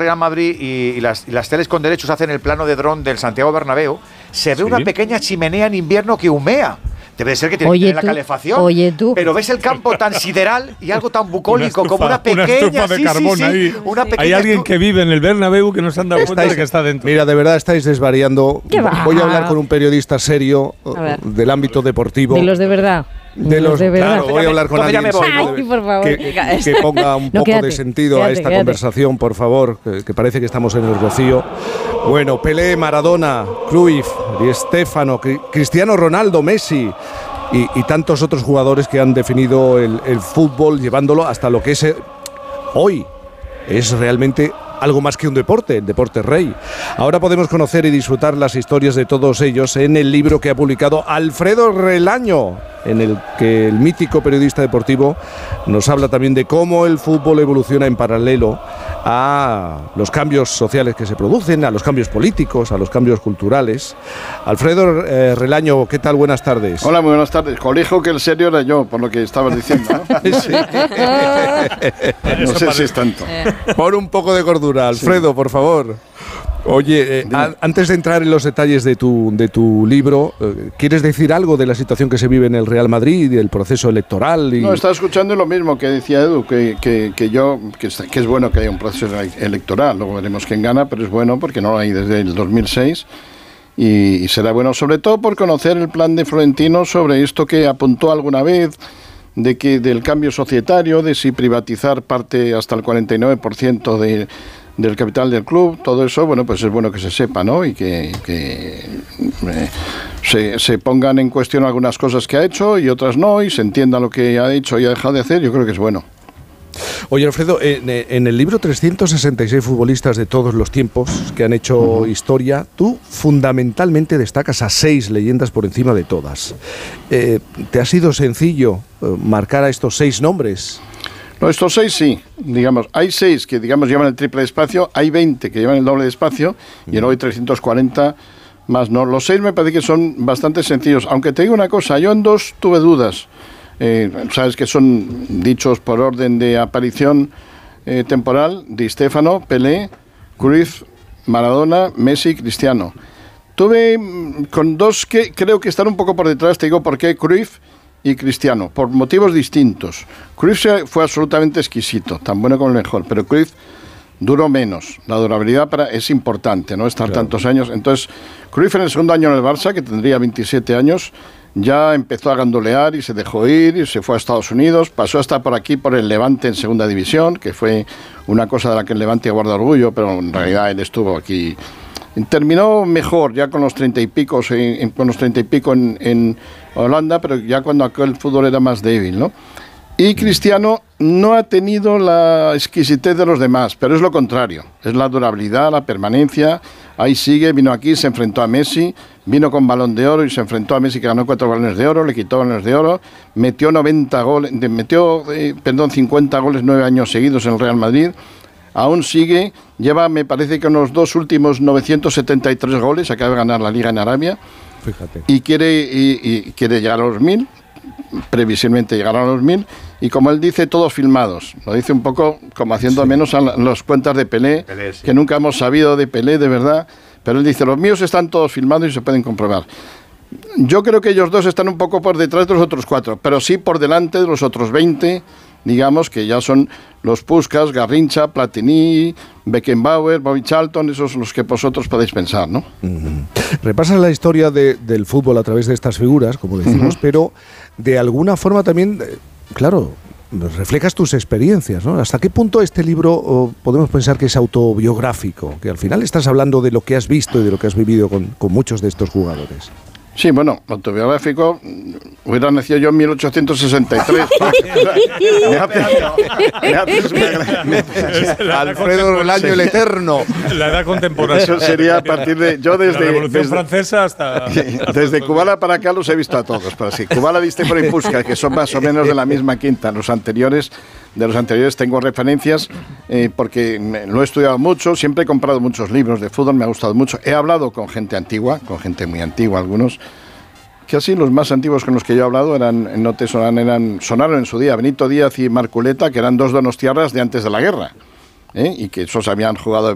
Real Madrid y las teles con derechos hacen el plano de dron del Santiago Bernabéu, se ve una pequeña chimenea en invierno que humea. Debe ser que tiene que tener la calefacción. Pero ves el campo tan sideral y algo tan bucólico como una pequeña estufa de carbón ahí. Hay alguien que vive en el Bernabéu que no se han dado cuenta de que está dentro. Mira, de verdad estáis desvariando. Voy a hablar con un periodista serio del ámbito deportivo. De los de verdad. De verdad. Claro, voy a hablar con alguien que ponga un poco de sentido a esta conversación, por favor, que parece que estamos en el Rocío. Bueno, Pelé, Maradona, Cruyff, Di Stéfano, Cristiano Ronaldo, Messi y tantos otros jugadores que han definido el fútbol, llevándolo hasta lo que es hoy. Es realmente algo más que un deporte, el deporte rey. Ahora podemos conocer y disfrutar las historias de todos ellos en el libro que ha publicado Alfredo Relaño, en el que el mítico periodista deportivo nos habla también de cómo el fútbol evoluciona en paralelo a los cambios sociales que se producen, a los cambios políticos, a los cambios culturales. Alfredo Relaño, ¿qué tal? Buenas tardes. Hola, muy buenas tardes. Corrijo que el serio era yo, por lo que estabas diciendo, ¿no? Sí. No sé si es tanto. Pon un poco de cordura, Alfredo, por favor. Oye, antes de entrar en los detalles de tu libro, ¿quieres decir algo de la situación que se vive en el Real Madrid y el proceso electoral? No, estaba escuchando lo mismo que decía Edu, que es bueno que haya un proceso electoral. Luego veremos quién gana, pero es bueno porque no lo hay desde el 2006 y será bueno sobre todo por conocer el plan de Florentino sobre esto que apuntó alguna vez, del cambio societario, de si privatizar parte hasta el 49% del capital del club. Todo eso, bueno, pues es bueno que se sepa, ¿no? Y que se pongan en cuestión algunas cosas que ha hecho y otras no, y se entienda lo que ha hecho y ha dejado de hacer. Yo creo que es bueno. Oye, Alfredo, en el libro 366 futbolistas de todos los tiempos que han hecho historia, tú fundamentalmente destacas a 6 leyendas por encima de todas. ¿Te ha sido sencillo marcar a estos 6 nombres? No, estos 6 sí, digamos, hay 6 que llevan el triple de espacio, hay 20 que llevan el doble de espacio y luego hay 340 más, no. Los 6 me parece que son bastante sencillos, aunque te digo una cosa, yo en 2 tuve dudas. Sabes que son dichos por orden de aparición temporal: Di Stéfano, Pelé, Cruyff, Maradona, Messi, Cristiano. Tuve con 2 que creo que están un poco por detrás, te digo por qué: Cruyff y Cristiano, por motivos distintos. Cruyff fue absolutamente exquisito, tan bueno como el mejor, pero Cruyff duró menos. La durabilidad es importante, ¿no? Estar tantos años. Entonces, Cruyff en el segundo año en el Barça, que tendría 27 años, ya empezó a gandolear y se dejó ir y se fue a Estados Unidos, pasó hasta por aquí, por el Levante en segunda división, que fue una cosa de la que el Levante guarda orgullo, pero en realidad él estuvo aquí. Terminó mejor ya con los 30 y pico en Holanda, pero ya cuando aquel fútbol era más débil, ¿no? Y Cristiano no ha tenido la exquisitez de los demás, pero es lo contrario, es la durabilidad, la permanencia. Ahí sigue, vino aquí, se enfrentó a Messi, vino con Balón de Oro y se enfrentó a Messi, que ganó 4 balones de oro, le quitó balones de oro, metió 50 goles 9 años seguidos en el Real Madrid. Aún sigue, lleva, me parece que unos 2 últimos 973 goles, acaba de ganar la Liga en Arabia. Fíjate. Y quiere llegar a los 1000, previsiblemente llegará a los 1000, y como él dice, todos filmados. Lo dice un poco como haciendo menos a las cuentas de Pelé, sí, que nunca hemos sabido de Pelé, de verdad, pero él dice, los míos están todos filmados y se pueden comprobar. Yo creo que ellos 2 están un poco por detrás de los otros 4, pero sí por delante de los otros 20, digamos, que ya son los Puskás, Garrincha, Platini, Beckenbauer, Bobby Charlton, esos son los que vosotros podéis pensar, ¿no? Repasas la historia del fútbol a través de estas figuras, como decimos, pero de alguna forma también, claro, reflejas tus experiencias, ¿no? ¿Hasta qué punto este libro podemos pensar que es autobiográfico? Que al final estás hablando de lo que has visto y de lo que has vivido con muchos de estos jugadores. Sí, bueno, autobiográfico, hubiera nacido yo en 1863. Alfredo Relaño, el eterno. La edad contemporánea. Eso sería a partir de... Yo desde... La Revolución Francesa hasta... Desde Kubala para acá los he visto a todos, pero sí. Kubala, Di Stéfano y Puskás, que son más o menos de la misma quinta. De los anteriores tengo referencias porque lo he estudiado mucho, siempre he comprado muchos libros de fútbol, me ha gustado mucho. He hablado con gente antigua, con gente muy antigua algunos, que así los más antiguos con los que yo he hablado sonaron en su día Benito Díaz y Marculeta, que eran 2 donostiarras de antes de la guerra, y que esos habían jugado